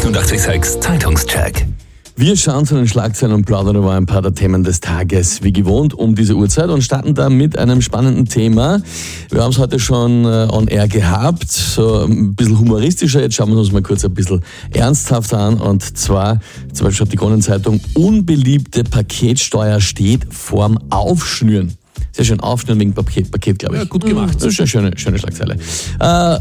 886 Zeitungscheck. Wir schauen zu den Schlagzeilen und plaudern über ein paar der Themen des Tages, wie gewohnt um diese Uhrzeit, und starten da mit einem spannenden Thema. Wir haben es heute schon on air gehabt, so ein bisschen humoristischer. Jetzt schauen wir uns mal kurz ein bisschen ernsthafter an. Und zwar, zum Beispiel hat die Kronenzeitung: unbeliebte Paketsteuer steht vorm Aufschnüren. Sehr schön, Aufschnüren wegen Paket, glaube ich. Ja, gut gemacht. Das ist eine schöne Schlagzeile.